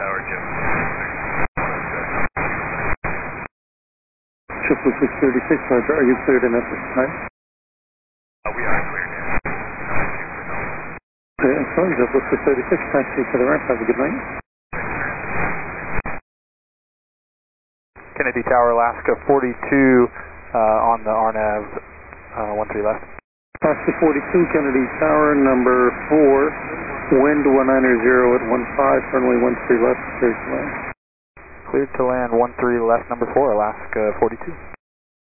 Tower, Jim. Triple 636, Roger. Are you cleared enough this time? We are cleared now. Okay, excellent. Triple 636, taxi for the ramp. Have a good night. Kennedy Tower, Alaska 42 on the RNAV 13 left. Alaska 42, Kennedy Tower, number 4, wind 190 at 15, runway 13 left, cleared to land. Cleared to land 13 left, number 4, Alaska 42.